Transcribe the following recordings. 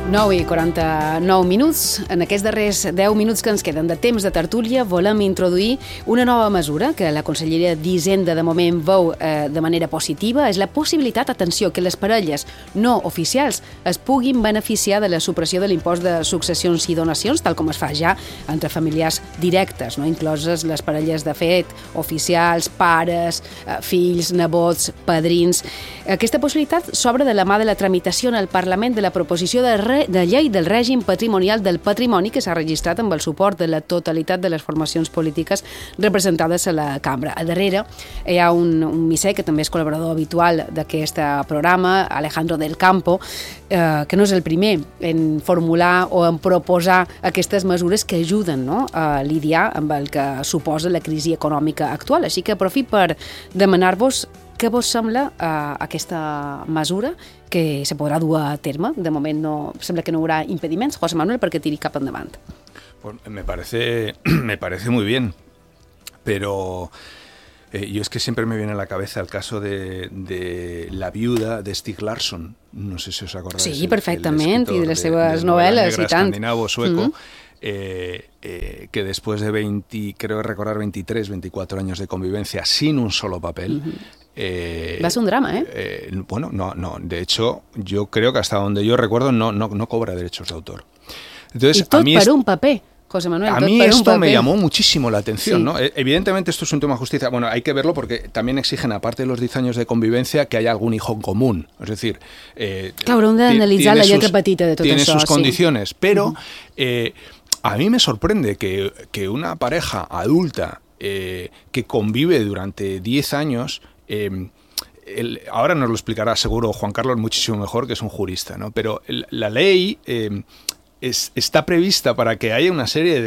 9:49. En aquests darrers 10 minuts que ens queden de temps de tertúlia volem introduir una nova mesura que la Conselleria d'Hisenda de moment veu de manera positiva. És la possibilitat, atenció, que les parelles no oficials es puguin beneficiar de la supressió de l'impost de successions i donacions, tal com es fa ja entre familiars directes, no incloses les parelles de fet, oficials, pares, fills, nebots, padrins. Aquesta possibilitat s'obre de la mà de la tramitació en el Parlament de la proposició de llei del règim patrimonial del patrimoni que s'ha registrat amb el suport de la totalitat de les formacions polítiques representades a la cambra. A darrere hi ha un misè que també és col·laborador habitual d'aquest programa, Alejandro del Campo, que no és el primer en formular o en proposar aquestes mesures que ajuden, no?, a lidiar amb el que suposa la crisi econòmica actual. Així que aprofit per demanar-vos què vos sembla aquesta mesura que se podrà dur a terme. De moment sembla que no hi haurà impediments, José Manuel, perquè tiri cap endavant. Pues me parece muy bien, pero yo es que siempre me viene a la cabeza el caso de la viuda de Stieg Larsson. No sé si os acordáis. Sí, perfectament, i de les seves novel·les i tant. Escandinavo, sueco. Que después de 23, 24 años de convivencia sin un solo papel... va a ser un drama, bueno, no, de hecho, yo creo que hasta donde yo recuerdo no cobra derechos de autor. Entonces, y todo para un papel, José Manuel. A mí esto me llamó muchísimo la atención, sí. ¿no? Evidentemente esto es un tema de justicia. Bueno, hay que verlo porque también exigen, aparte de los 10 años de convivencia, que haya algún hijo en común. Es decir... Haurem d'analitzar la lletra petita de tot tiene això. Tiene sus condiciones, pero a mí me sorprende que una pareja adulta que convive durante 10 años... ahora nos lo explicará seguro Juan Carlos muchísimo mejor, que es un jurista, ¿no? Pero la ley está prevista para que haya una serie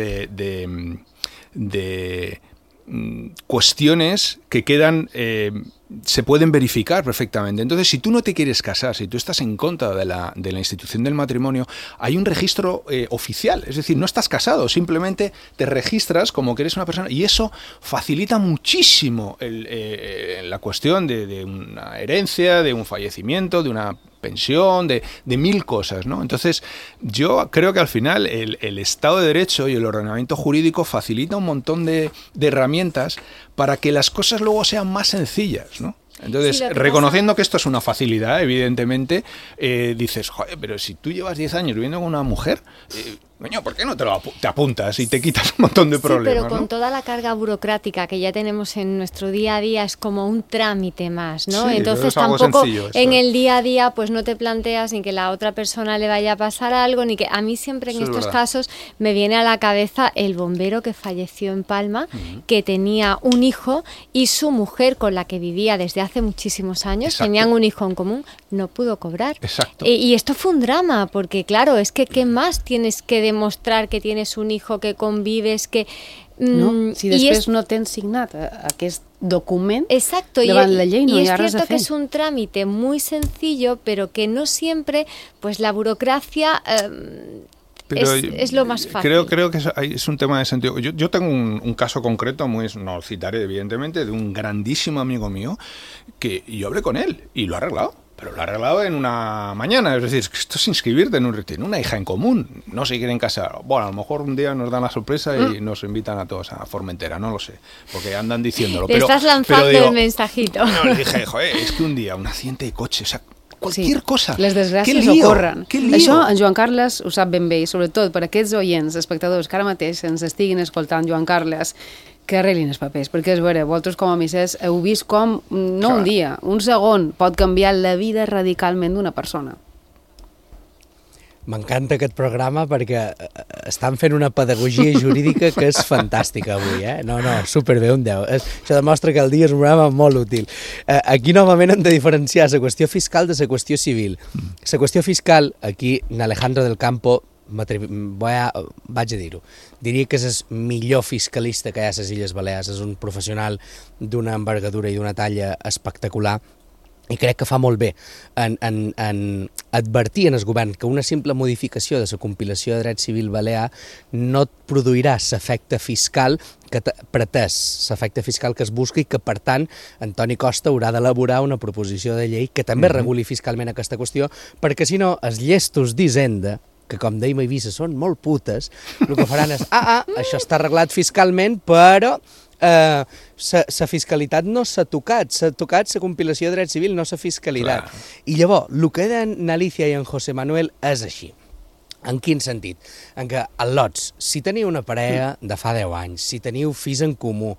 de cuestiones que quedan, se pueden verificar perfectamente. Entonces, si tú no te quieres casar, si tú estás en contra de la institución del matrimonio, hay un registro oficial. Es decir, no estás casado, simplemente te registras como que eres una persona, y eso facilita muchísimo la cuestión de una herencia, de un fallecimiento, de una pensión, de mil cosas, ¿no? Entonces, yo creo que al final el Estado de Derecho y el ordenamiento jurídico facilita un montón de herramientas para que las cosas luego sean más sencillas, ¿no? Entonces, sí, reconociendo que esto es una facilidad, evidentemente, dices, joder, pero si tú llevas 10 años viviendo con una mujer, coño, ¿por qué no te apuntas y te quitas un montón de problemas? Pero con ¿no? toda la carga burocrática que ya tenemos en nuestro día a día, es como un trámite más, ¿no? Sí, entonces tampoco en el día a día pues no te planteas ni que la otra persona le vaya a pasar algo, ni que a mí siempre en estos casos me viene a la cabeza el bombero que falleció en Palma, que tenía un hijo y su mujer con la que vivía desde hace muchísimos años, tenían un hijo en común, no pudo cobrar. Exacto. Y esto fue un drama, porque claro, es que ¿qué más tienes que demostrar que tienes un hijo, que convives, que... No, si després no tens signat aquest document, exacto, davant la llei no hi ha res a fer. Y es cierto que es un trámite muy sencillo, pero que no siempre, pues la burocracia... es lo más fácil. Creo que es un tema de sentido. Yo tengo un caso concreto, no lo citaré evidentemente, de un grandísimo amigo mío que yo hablé con él y lo ha arreglado. Pero lo ha arreglado en una mañana. Es decir, esto es inscribirte en una hija en común. No se quieren casar. Bueno, a lo mejor un día nos dan la sorpresa y nos invitan a todos a Formentera, no lo sé, porque andan diciéndolo. Te estás lanzando el mensajito. No, le dije, joder, es que un día un accidente de coche, o sea, cualquier cosa. Les desgràcies ocorren. Això en Joan Carles ho sap ben bé, i sobretot per aquests oients, espectadors que ara mateix ens estiguin escoltant, Joan Carles, que arreglin els papers, perquè és vera, vosaltres com a misers heu vist com, no un dia, un segon pot canviar la vida radicalment d'una persona. M'encanta aquest programa perquè estan fent una pedagogia jurídica que és fantàstica avui, No, superbé, un 10. Això demostra que el dia és un programa molt útil. Aquí novament hem de diferenciar la qüestió fiscal de la qüestió civil. La qüestió fiscal, aquí, Alejandro del Campo, vaig a dir-ho, diria que és el millor fiscalista que hi ha a les Illes Balears, és un professional d'una envergadura i d'una talla espectacular, i crec que fa molt bé en advertir en el govern que una simple modificació de la compilació de dret civil balear no et produirà l'efecte fiscal que pretès, l'efecte fiscal que es busca, i que, per tant, Antoni Costa haurà d'elaborar una proposició de llei que també reguli fiscalment aquesta qüestió, perquè si no, els llestos d'Hisenda que com dèiem a Eivissa són molt putes, el que faran és, això està arreglat fiscalment, però la fiscalitat no s'ha tocat la compilació de dret civil, no s'ha fiscalitat. I llavors, el que deien Alicia i en José Manuel és així. En quin sentit? En què, al lots, si teniu una parella de fa 10 anys, si teniu fills en comú,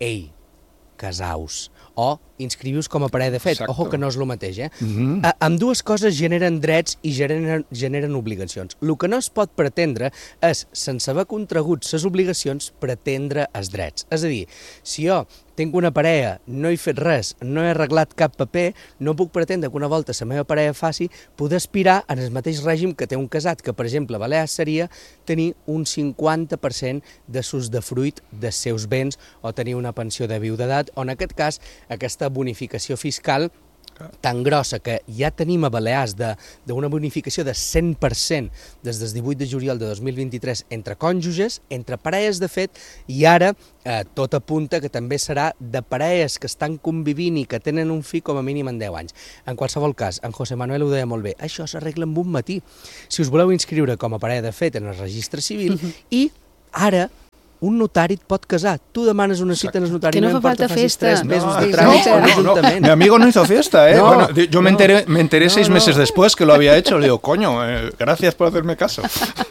casaus, o inscrivius com a parella de fet. Exacte. Ojo que no és el mateix, Ambdues coses generen drets i generen obligacions. El que no es pot pretendre és, sense haver contragut les obligacions, pretendre els drets. És a dir, si jo tinc una parella, no he fet res, no he arreglat cap paper, no puc pretendre que una volta la meva parella faci poder aspirar en el mateix règim que té un casat, que per exemple a Balears seria tenir un 50% de s'usdefruit dels seus béns o tenir una pensió de viudetat, o en aquest cas aquesta bonificació fiscal tan grossa que ja tenim a Balears d'una bonificació de 100% des del 18 de juliol de 2023 entre cònjuges, entre parelles de fet, i ara tot apunta que també serà de parelles que estan convivint i que tenen un fill com a mínim en 10 anys. En qualsevol cas, en José Manuel ho deia molt bé, això s'arregla en un matí. Si us voleu inscriure com a parella de fet en el registre civil, i ara un notari et pot casar. Tu demanes una cita en el notari. Que no fa falta festa. 3 mesos de tràmit. No. Mi amigo no hizo fiesta, ¿eh? Bueno, yo me enteré 6 meses después que lo había hecho. Le digo, coño, gracias por hacerme caso.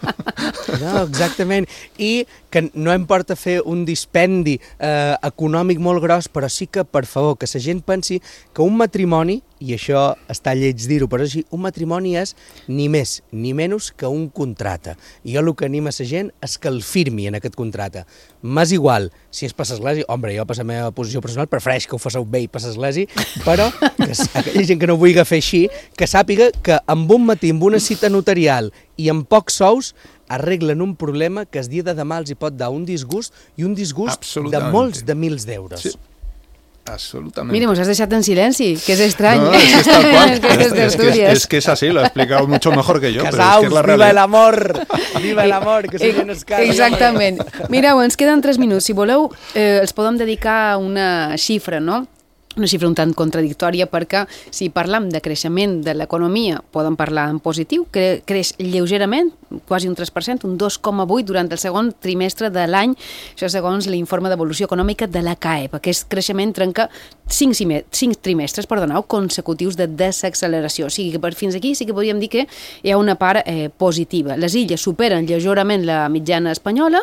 No, exactament. I que no em porta fer un dispendi econòmic molt gros, però sí que, per favor, que la gent pensi que un matrimoni, i això està lleig dir-ho, però així, un matrimoni és ni més ni menys que un contracte. I jo el que anima la gent és que el firmi en aquest contracte. M'és igual si és per l'església, home, jo per la meva posició personal prefereix que ho fasseu bé i per l'església, però que aquella gent que no ho vulgui fer així, que sàpiga que amb un matí, amb una cita notarial i amb pocs sous, arreglen un problema que el dia de demà els hi pot dar un disgust, i un disgust de molts de mils d'euros. Sí. Absolutamente. Mira, nos has dejado en silencio, que es extraño. No, es que es tal cual. Es que es así, lo ha explicado mucho mejor que yo. Casaus, però és que és la viva l'amor! Viva l'amor, que se viene escala. Exactament. Mireu, ens queden 3 minuts. Si voleu, els podem dedicar a una xifra, no? Una xifra un tant contradictòria, perquè si parlam de creixement de l'economia podem parlar en positiu, que creix lleugerament, quasi un 3%, un 2,8% durant el segon trimestre de l'any, això segons l'informe d'evolució econòmica de la CAEP. Aquest creixement trenca 5 trimestres consecutius de desacceleració. O sigui que fins aquí sí que podríem dir que hi ha una part positiva. Les illes superen lleugerament la mitjana espanyola,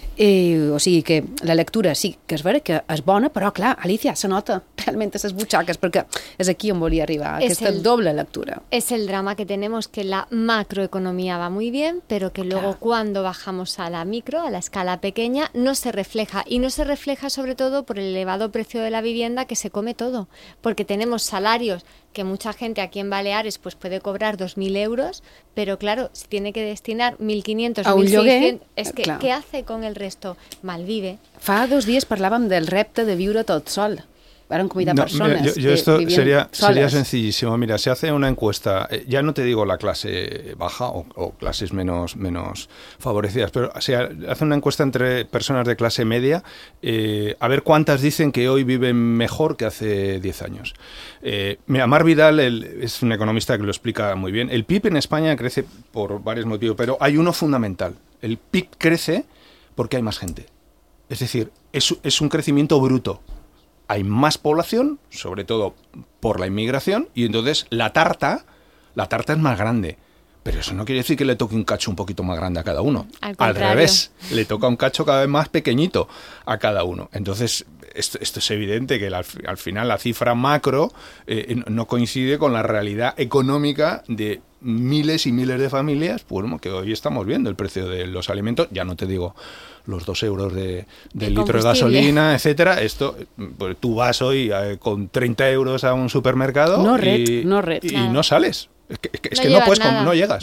o sigui que la lectura sí que és vera que és bona, però clar, Alicia, se nota realment a les butxaques, perquè és aquí on volia arribar, aquesta doble lectura. Es el drama que tenemos, que la macroeconomía va muy bien, pero que luego cuando bajamos a la micro, a la escala pequeña, no se refleja, y no se refleja sobre todo por el elevado precio de la vivienda que se come todo, porque tenemos salarios que mucha gente aquí en Baleares pues puede cobrar 2.000 euros, pero claro, si tiene que destinar 1.500, 1.600, es que ¿qué hace con el resto? Malvive. Fa 2 dies parlàvem del repte de viure tot sol. Para un comité de personas. Yo esto sería sencillísimo. Mira, se hace una encuesta, ya no te digo la clase baja o clases menos favorecidas, pero se hace una encuesta entre personas de clase media, a ver cuántas dicen que hoy viven mejor que hace 10 años. Mira, Marc Vidal es un economista que lo explica muy bien. El PIB en España crece por varios motivos, pero hay uno fundamental. El PIB crece porque hay más gente. Es decir, es un crecimiento bruto. Hay más población, sobre todo por la inmigración, y entonces la tarta es más grande. Pero eso no quiere decir que le toque un cacho un poquito más grande a cada uno. Al revés, le toca un cacho cada vez más pequeñito a cada uno. Entonces, esto es evidente que al final la cifra macro no coincide con la realidad económica de miles y miles de familias, pues, que hoy estamos viendo el precio de los alimentos, ya no te digo los 2 euros del litro de gasolina, etcétera. Esto, pues, tú vas hoy con 30 euros a un supermercado y no sales. És que no puedes, no llegas.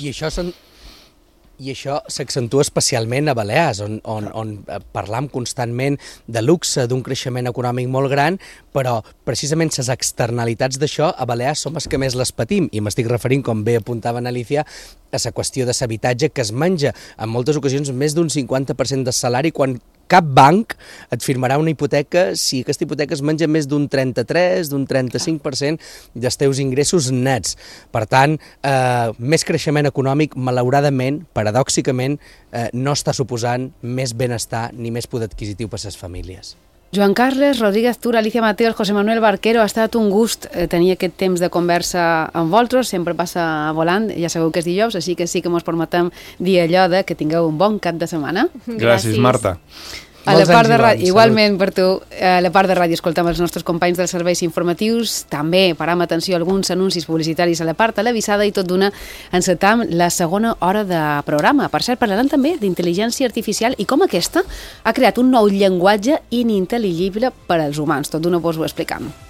I això s'accentua especialment a Balears, on parlam constantment de luxe, d'un creixement econòmic molt gran, però precisament les externalitats d'això a Balears som els que més les patim, i m'estic referint, com bé apuntava en Alicia, a la qüestió de l'habitatge, que es menja en moltes ocasions més d'un 50% del salari, quan cap banc et firmarà una hipoteca si aquesta hipoteca es menja més d'un 33, d'un 35% dels teus ingressos nets. Per tant, més creixement econòmic, malauradament, paradoxicament, no està suposant més benestar ni més poder adquisitiu per a les famílies. Joan Carles Rodríguez Tura, Alicia Mateos, José Manuel Barquero, ha estat un gust tenir aquest temps de conversa amb vosaltres, sempre passa volant, ja sabeu que és dijous, així que sí que ens permetem dir allò de que tingueu un bon cap de setmana. Gràcies, Marta. A la part de ràdio, igualment per tu, a la part de ràdio escoltem els nostres companys dels serveis informatius, també param atenció a alguns anuncis publicitaris a la part televisada i tot d'una encetam la segona hora de programa. Per cert, parlarem també d'intel·ligència artificial i com aquesta ha creat un nou llenguatge inintel·ligible per als humans. Tot d'una vos ho explicam.